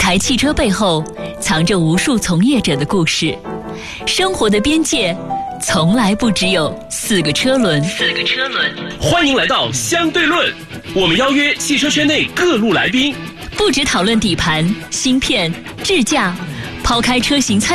台汽车背后藏着无数从业者的故事，生活的边界从来不只有4个车轮。 欢迎来到相对论，我们邀约汽车圈内各路来宾， 不只讨论底盘、芯片、智驾，抛开车型参